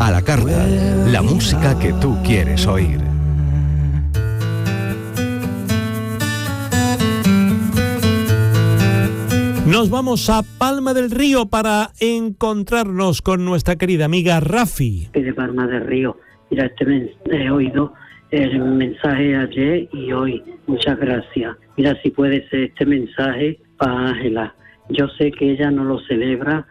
A la carta, la música que tú quieres oír. Nos vamos a Palma del Río para encontrarnos con nuestra querida amiga Rafi. De Palma del Río. Mira, he oído el mensaje ayer y hoy. Muchas gracias. Mira, si puede ser este mensaje para Ángela. Yo sé que ella no lo celebra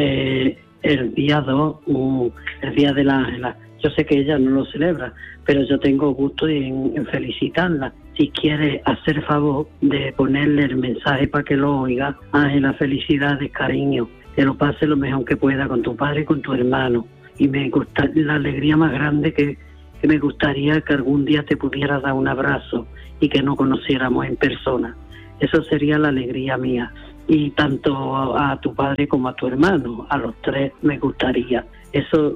el día 2, el día de la Ángela. Yo sé que ella no lo celebra, pero yo tengo gusto en felicitarla. Si quiere hacer favor de ponerle el mensaje para que lo oiga, Ángela, felicidades, cariño. Que lo pase lo mejor que pueda con tu padre y con tu hermano. Y me gusta la alegría más grande que me gustaría que algún día te pudiera dar un abrazo y que nos conociéramos en persona. Eso sería la alegría mía. Y tanto a tu padre como a tu hermano, a los tres me gustaría. Eso,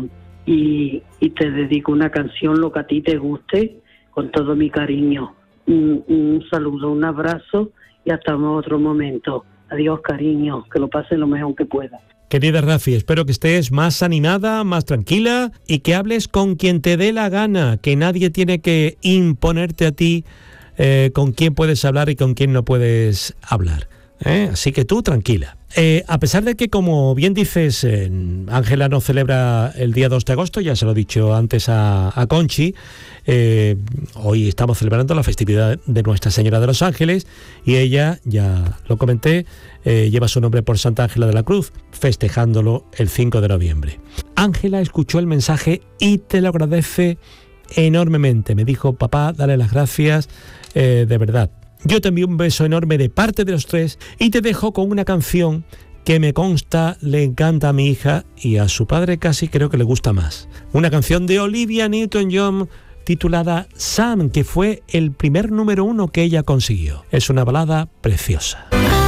y te dedico una canción, lo que a ti te guste, con todo mi cariño. Un saludo, un abrazo y hasta otro momento. Adiós, cariño, que lo pase lo mejor que pueda. Querida Rafi, espero que estés más animada, más tranquila y que hables con quien te dé la gana, que nadie tiene que imponerte a ti con quién puedes hablar y con quién no puedes hablar. Así que tú tranquila. A pesar de que, como bien dices, Ángela no celebra el día 2 de agosto, ya se lo he dicho antes a Conchi, hoy estamos celebrando la festividad de Nuestra Señora de los Ángeles y ella, ya lo comenté, lleva su nombre por Santa Ángela de la Cruz, festejándolo el 5 de noviembre. Ángela escuchó el mensaje y te lo agradece enormemente. Me dijo, papá, dale las gracias, de verdad. Yo te envío un beso enorme de parte de los tres y te dejo con una canción que me consta le encanta a mi hija y a su padre casi creo que le gusta más. Una canción de Olivia Newton-John titulada Sam, que fue el primer número 1 que ella consiguió. Es una balada preciosa.